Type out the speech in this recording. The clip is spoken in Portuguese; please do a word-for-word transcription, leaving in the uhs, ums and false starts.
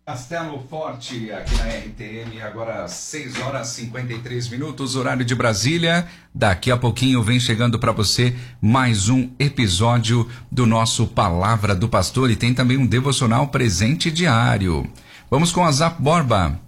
Castelo Forte, aqui na R T M, agora seis horas e cinquenta e três minutos, horário de Brasília. Daqui a pouquinho vem chegando para você mais um episódio do nosso Palavra do Pastor e tem também um devocional presente diário. Vamos com Azaf Borba.